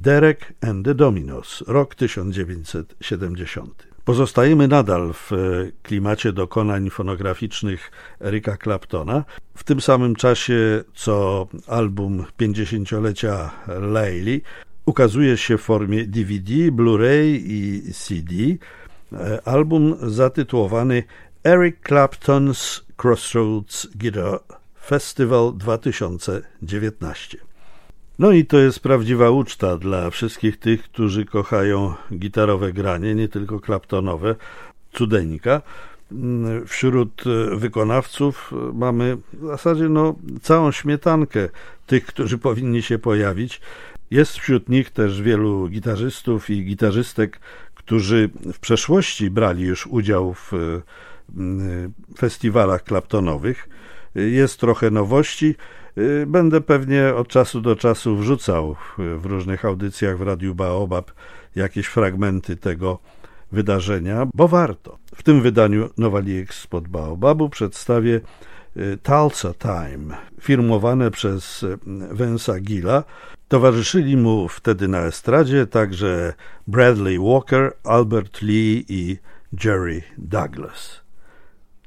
Derek and the Dominos, rok 1970. Pozostajemy nadal w klimacie dokonań fonograficznych Erika Claptona. W tym samym czasie, co album 50-lecia Layli ukazuje się w formie DVD, Blu-ray i CD, album zatytułowany Eric Clapton's Crossroads Guitar Festival 2019. No i to jest prawdziwa uczta dla wszystkich tych, którzy kochają gitarowe granie, nie tylko Claptonowe, cudeńka. Wśród wykonawców mamy w zasadzie całą śmietankę tych, którzy powinni się pojawić. Jest wśród nich też wielu gitarzystów i gitarzystek, którzy w przeszłości brali już udział w festiwalach Claptonowych. Jest trochę nowości. Będę pewnie od czasu do czasu wrzucał w różnych audycjach w Radiu Baobab jakieś fragmenty tego wydarzenia, bo warto. W tym wydaniu Nowaliek spod Baobabu przedstawię Tulsa Time, firmowane przez Vance'a Gilla. Towarzyszyli mu wtedy na estradzie także Bradley Walker, Albert Lee i Jerry Douglas.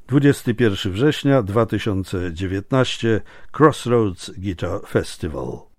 21 września 2019 Crossroads Guitar Festival.